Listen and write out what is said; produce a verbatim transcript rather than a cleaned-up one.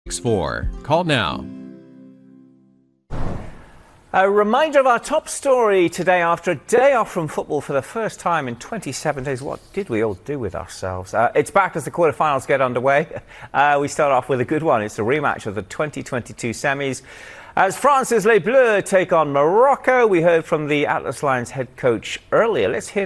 four. Call now. A reminder of our top story today. After a day off from football for the first time in twenty-seven days, what did we all do with ourselves? Uh, it's back as the quarterfinals get underway. Uh, we start off with a good one. It's a rematch of the twenty twenty-two semis as France's Les Bleus take on Morocco. We heard from the Atlas Lions head coach earlier. Let's hear